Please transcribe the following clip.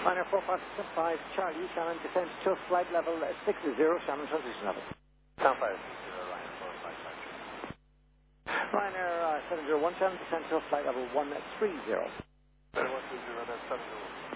Ryanair 4575 Charlie, Shannon, descent to flight level 60, Shannon transition level. Sound 560, Ryanair 4553. Ryanair 701 Shannon, descent to flight level 130. 130, Ryanair 701.